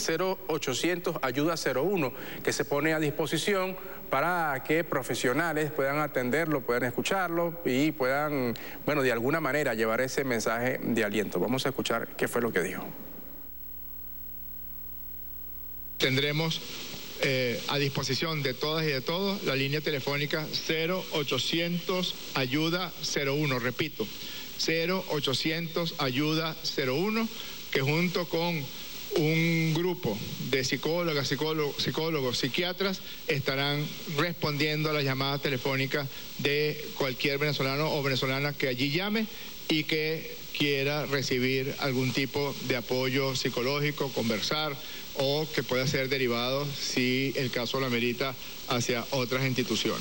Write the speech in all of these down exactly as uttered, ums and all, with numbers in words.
cero ochocientos ayuda cero uno, que se pone a disposición para que profesionales puedan atenderlo, puedan escucharlo y puedan, bueno, de alguna manera llevar ese mensaje de aliento. Vamos a escuchar qué fue lo que dijo. Tendremos eh, a disposición de todas y de todos la línea telefónica cero ochocientos ayuda cero uno, repito, cero ochocientos ayuda cero uno, que junto con un grupo de psicólogas, psicólogos, psicólogos, psiquiatras estarán respondiendo a las llamadas telefónicas de cualquier venezolano o venezolana que allí llame y que quiera recibir algún tipo de apoyo psicológico, conversar, o que pueda ser derivado, si el caso lo amerita, hacia otras instituciones.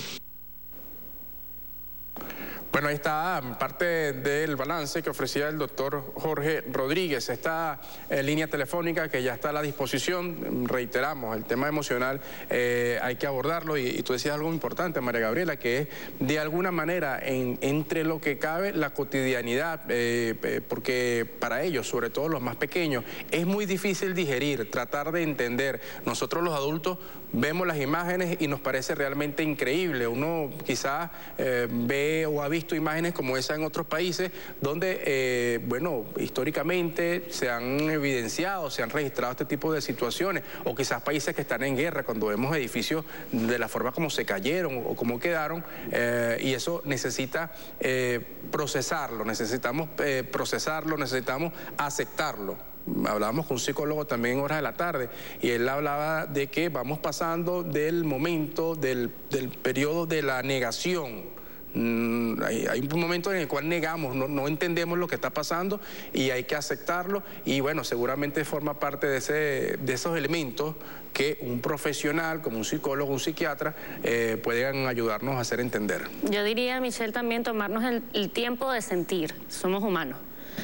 Bueno, ahí está parte del balance que ofrecía el doctor Jorge Rodríguez. Esta eh, línea telefónica que ya está a la disposición, reiteramos, el tema emocional eh, hay que abordarlo y, y tú decías algo importante, María Gabriela, que es de alguna manera en, entre lo que cabe la cotidianidad, eh, eh, porque para ellos, sobre todo los más pequeños, es muy difícil digerir, tratar de entender. Nosotros los adultos vemos las imágenes y nos parece realmente increíble. Uno quizás eh, ve o ha visto imágenes como esa en otros países donde, eh, bueno, históricamente se han evidenciado, se han registrado este tipo de situaciones, o quizás países que están en guerra, cuando vemos edificios de la forma como se cayeron o como quedaron, eh, y eso necesita eh, procesarlo, necesitamos eh, procesarlo, necesitamos aceptarlo. Hablábamos con un psicólogo también en horas de la tarde y él hablaba de que vamos pasando del momento, del, del periodo de la negación. Mm, hay, hay un momento en el cual negamos, no, no entendemos lo que está pasando y hay que aceptarlo, y bueno, seguramente forma parte de, ese, de esos elementos que un profesional como un psicólogo, un psiquiatra eh, pueden ayudarnos a hacer entender. Yo diría, Michelle, también tomarnos el, el tiempo de sentir. Somos humanos.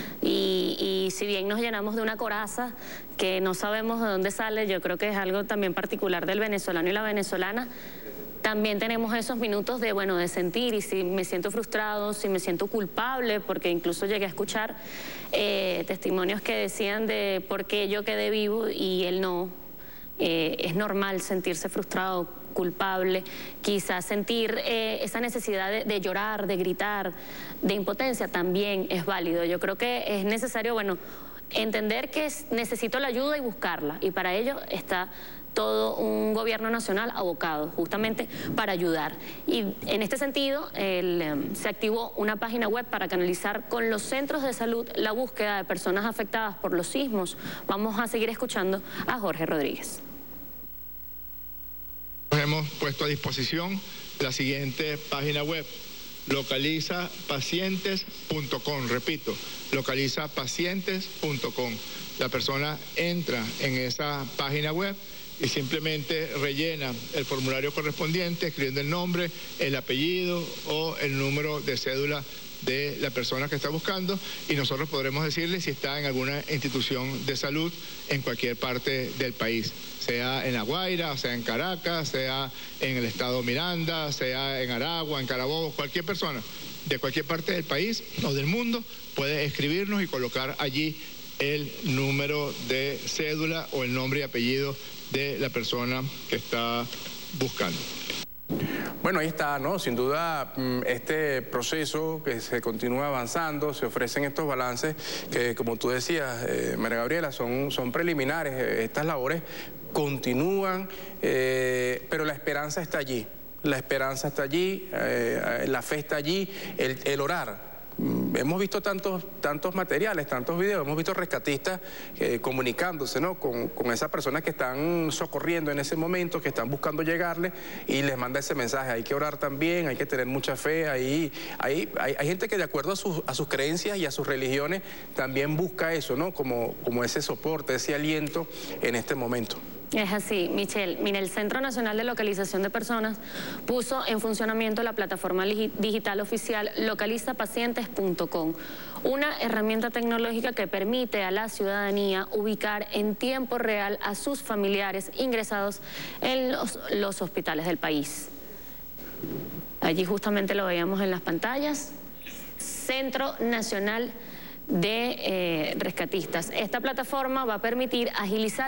Y, y si bien nos llenamos de una coraza que no sabemos de dónde sale, yo creo que es algo también particular del venezolano y la venezolana, también tenemos esos minutos de, bueno, de sentir, y si me siento frustrado, si me siento culpable, porque incluso llegué a escuchar eh, testimonios que decían de por qué yo quedé vivo y él no. Eh, es normal sentirse frustrado, culpable, quizás sentir eh, esa necesidad de, de llorar, de gritar, de impotencia, también es válido. Yo creo que es necesario, bueno, entender que es, necesito la ayuda y buscarla, y para ello está todo un gobierno nacional abocado justamente para ayudar. Y en este sentido, el, um, se activó una página web para canalizar con los centros de salud la búsqueda de personas afectadas por los sismos. Vamos a seguir escuchando a Jorge Rodríguez. Hemos puesto a disposición la siguiente página web: localiza pacientes punto com, repito, localiza pacientes punto com. La persona entra en esa página web y simplemente rellena el formulario correspondiente, escribiendo el nombre, el apellido o el número de cédula de la persona que está buscando, y nosotros podremos decirle si está en alguna institución de salud en cualquier parte del país, sea en La Guaira, sea en Caracas, sea en el estado Miranda, sea en Aragua, en Carabobo. Cualquier persona de cualquier parte del país o del mundo puede escribirnos y colocar allí el número de cédula o el nombre y apellido de la persona que está buscando. Bueno, ahí está, ¿no? Sin duda, este proceso que se continúa avanzando, se ofrecen estos balances que, como tú decías, eh, María Gabriela, son, son preliminares. Estas labores continúan, eh, pero la esperanza está allí. La esperanza está allí, eh, la fe está allí, el, el orar. Hemos visto tantos, tantos materiales, tantos videos, hemos visto rescatistas eh, comunicándose, ¿no?, con, con esas personas que están socorriendo en ese momento, que están buscando llegarle, y les manda ese mensaje. Hay que orar también, hay que tener mucha fe. Ahí, ahí, hay, hay gente que, de acuerdo a sus, a sus creencias y a sus religiones, también busca eso, ¿no?, como, como ese soporte, ese aliento en este momento. Es así, Michelle. Mira, el Centro Nacional de Localización de Personas puso en funcionamiento la plataforma digital oficial localiza pacientes punto com, una herramienta tecnológica que permite a la ciudadanía ubicar en tiempo real a sus familiares ingresados en los, los hospitales del país. Allí justamente lo veíamos en las pantallas. Centro Nacional de eh, Rescatistas. Esta plataforma va a permitir agilizar